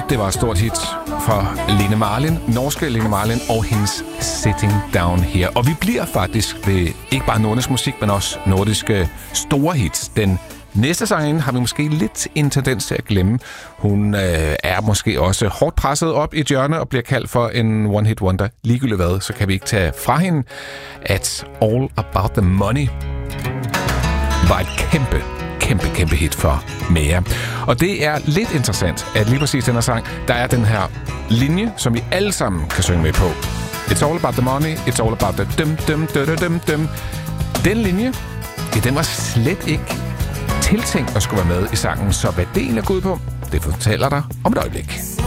det var et stort hit for Lene Marlin, norske Lene Marlin og hendes Sitting Down Here. Og vi bliver faktisk ved ikke bare nordisk musik, men også nordiske store hits. Den næste sangerinde har vi måske lidt en tendens til at glemme. Hun er måske også hårdt presset op i et hjørne og bliver kaldt for en one-hit wonder. Ligegyldigt hvad, så kan vi ikke tage fra hende, at All About the Money var et kæmpe hit for Mea. Og det er lidt interessant, at lige præcis den her sang, der er den her linje, som vi alle sammen kan synge med på. It's all about the money, it's all about the dum. Den linje, den var slet ikke tiltænkt at skulle være med i sangen, så hvad det egentlig er gået på, det fortæller dig om et øjeblik.